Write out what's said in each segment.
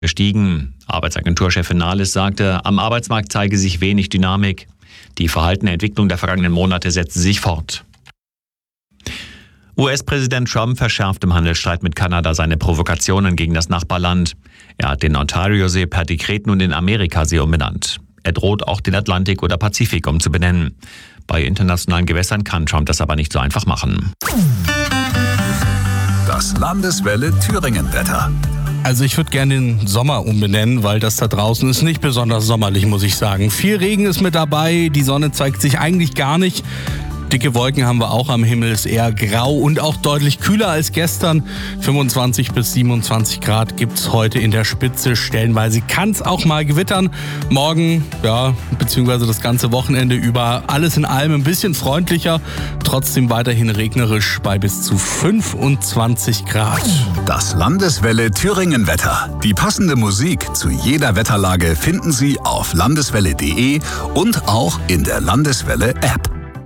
gestiegen. Arbeitsagenturchefin Nahles sagte, am Arbeitsmarkt zeige sich wenig Dynamik. Die verhaltene Entwicklung der vergangenen Monate setze sich fort. US-Präsident Trump verschärft im Handelsstreit mit Kanada seine Provokationen gegen das Nachbarland. Er hat den Ontario-See per Dekret nun in Amerikasee umbenannt. Er droht auch den Atlantik oder Pazifik umzubenennen. Bei internationalen Gewässern kann Trump das aber nicht so einfach machen. Das Landeswelle Thüringen-Wetter. Also ich würde gerne den Sommer umbenennen, weil das da draußen ist nicht besonders sommerlich, muss ich sagen. Viel Regen ist mit dabei, die Sonne zeigt sich eigentlich gar nicht. Dicke Wolken haben wir auch am Himmel, ist eher grau und auch deutlich kühler als gestern. 25 bis 27 Grad gibt's heute in der Spitze. Stellenweise kann's auch mal gewittern. Morgen, beziehungsweise das ganze Wochenende über, alles in allem ein bisschen freundlicher. Trotzdem weiterhin regnerisch bei bis zu 25 Grad. Das Landeswelle Thüringen-Wetter. Die passende Musik zu jeder Wetterlage finden Sie auf landeswelle.de und auch in der Landeswelle-App.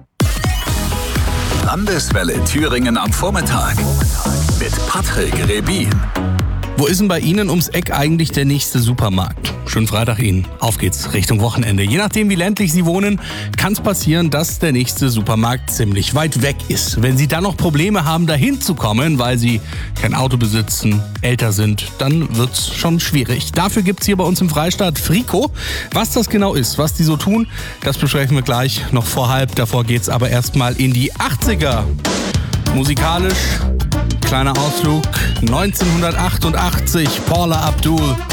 Landeswelle Thüringen am Vormittag mit Patrick Rebin. Wo ist denn bei Ihnen ums Eck eigentlich der nächste Supermarkt? Schönen Freitag Ihnen. Auf geht's Richtung Wochenende. Je nachdem, wie ländlich Sie wohnen, kann es passieren, dass der nächste Supermarkt ziemlich weit weg ist. Wenn Sie dann noch Probleme haben, dahin zu kommen, weil Sie kein Auto besitzen, älter sind, dann wird's schon schwierig. Dafür gibt's hier bei uns im Freistaat Frico. Was das genau ist, was die so tun, das besprechen wir gleich noch vor halb. Davor geht's aber erstmal in die 80er. Musikalisch, kleiner Ausflug, 1988, Paula Abdul.